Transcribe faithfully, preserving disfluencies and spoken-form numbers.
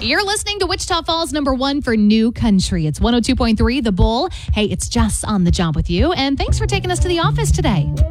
You're listening to Wichita Falls, number one for new country. It's one oh two point three The Bull. Hey, it's Jess on the job with you, and thanks for taking us to the office today.